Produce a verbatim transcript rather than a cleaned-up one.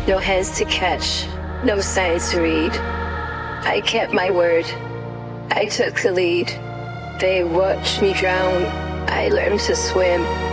No hands to catch, no signs to read. I kept my word. I took the lead. They watched me drown. I learned to swim.